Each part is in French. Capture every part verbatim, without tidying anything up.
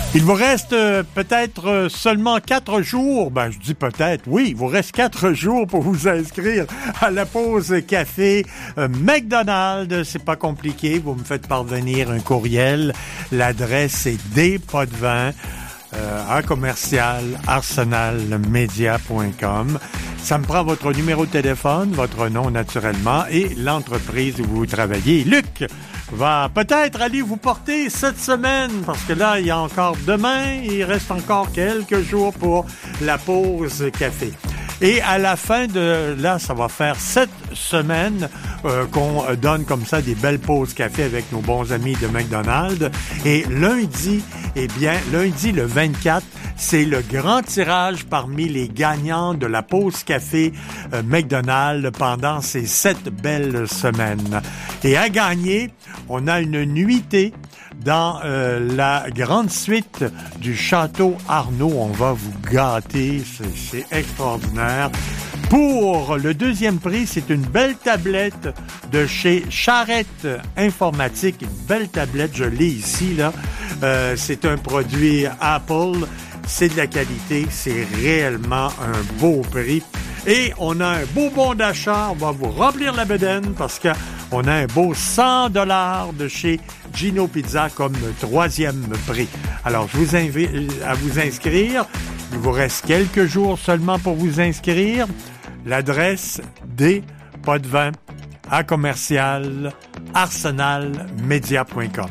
Il vous reste euh, peut-être euh, seulement quatre jours, ben je dis peut-être, oui, il vous reste quatre jours pour vous inscrire à la pause café euh, McDonald's. C'est pas compliqué, vous me faites parvenir un courriel. L'adresse est des pas de vin euh, à commercial arsenal media point com. Ça me prend votre numéro de téléphone, votre nom naturellement et l'entreprise où vous travaillez. Luc va peut-être aller vous porter cette semaine, parce que là, il y a encore demain, il reste encore quelques jours pour la pause café. Et à la fin de là, ça va faire sept semaines euh, qu'on donne comme ça des belles pauses café avec nos bons amis de McDonald's. Et lundi, eh bien, lundi le vingt-quatre, c'est le grand tirage parmi les gagnants de la pause café euh, McDonald's pendant ces sept belles semaines. Et à gagner, on a une nuitée dans euh, la grande suite du Château Arnaud. On va vous gâter, c'est, c'est extraordinaire. Pour le deuxième prix, c'est une belle tablette de chez Charrette Informatique. Une belle tablette, je l'ai ici, là. Euh, c'est un produit Apple. C'est de la qualité, c'est réellement un beau prix. Et on a un beau bon d'achat, on va vous remplir la bedaine parce qu'on a un beau cent dollars de chez Gino Pizza comme troisième prix. Alors, je vous invite à vous inscrire. Il vous reste quelques jours seulement pour vous inscrire. L'adresse des pas de vin à commercial arsenal media point com.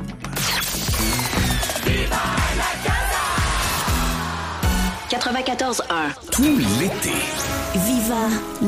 quatre-vingt-quatorze un. Tout l'été. Viva